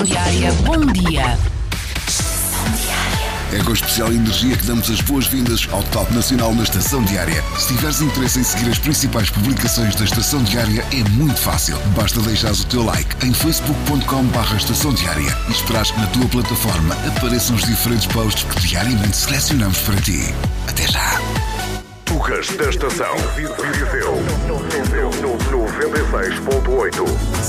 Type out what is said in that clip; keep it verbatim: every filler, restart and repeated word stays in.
Diária, bom dia. É com a especial energia que damos as boas-vindas ao Top Nacional na Estação Diária. Se tiveres interesse em seguir as principais publicações da Estação Diária, é muito fácil. Basta deixares o teu like em facebook ponto com barra Estação Diária e esperares que na tua plataforma apareçam os diferentes posts que diariamente selecionamos para ti. Até já! Fugas da Estação. Viseu noventa e seis ponto oito.